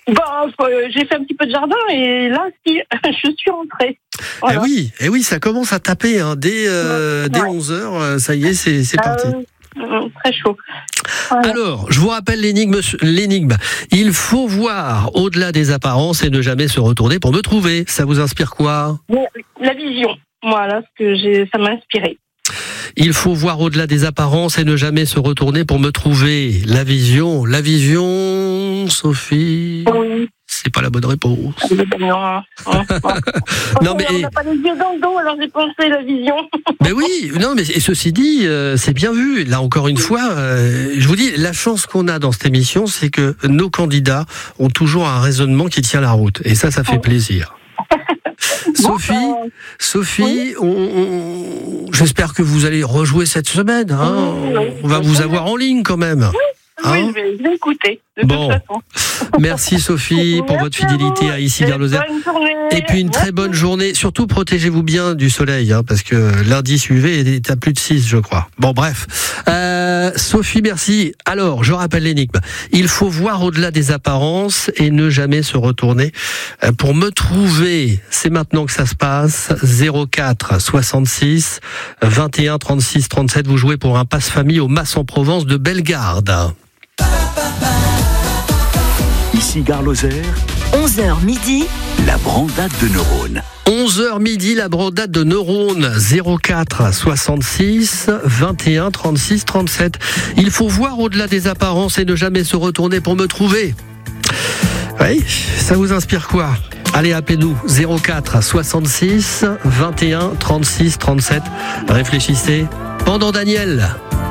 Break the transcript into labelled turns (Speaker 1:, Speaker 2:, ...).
Speaker 1: J'ai fait un petit peu de jardin et là, si, je suis rentrée. Voilà.
Speaker 2: Eh oui, ça commence à taper dès 11h. Ça y est, c'est parti.
Speaker 1: Très chaud. Voilà.
Speaker 2: Alors, je vous rappelle l'énigme. Il faut voir au-delà des apparences et ne jamais se retourner pour me trouver. Ça vous inspire quoi ?
Speaker 1: La vision. Voilà ça m'a inspiré.
Speaker 2: Il faut voir au-delà des apparences et ne jamais se retourner pour me trouver. La vision, Sophie.
Speaker 1: Oui.
Speaker 2: C'est pas la bonne réponse.
Speaker 1: Non, mais on n'a pas les yeux dans le dos, alors j'ai pensé la vision.
Speaker 2: Mais oui, non, mais et ceci dit, c'est bien vu. Là, encore une fois, je vous dis, la chance qu'on a dans cette émission, c'est que nos candidats ont toujours un raisonnement qui tient la route. Et ça fait plaisir. Sophie, j'espère que vous allez rejouer cette semaine. On va vous avoir en ligne quand même.
Speaker 1: Oui, je vais écouter.
Speaker 2: Bon, merci Sophie pour votre fidélité à Ici vers Lozère. Et puis une très bonne journée. Surtout protégez-vous bien du soleil, parce que lundi suivait est à plus de 6, je crois. Bon, bref. Sophie, merci. Alors, je rappelle l'énigme. Il faut voir au-delà des apparences et ne jamais se retourner pour me trouver. C'est maintenant que ça se passe. 04 66 21 36 37. Vous jouez pour un passe-famille au Mas en Provence de Bellegarde.
Speaker 3: Ici Gare Lozère,
Speaker 4: 11h midi,
Speaker 3: la brandade de neurones.
Speaker 2: 11h midi, la brandade de neurones. 04 66 21 36 37. Il faut voir au-delà des apparences et ne jamais se retourner pour me trouver. Oui, ça vous inspire quoi ? Allez, appelez-nous 04 66 21 36 37. Réfléchissez. Pendant Daniel.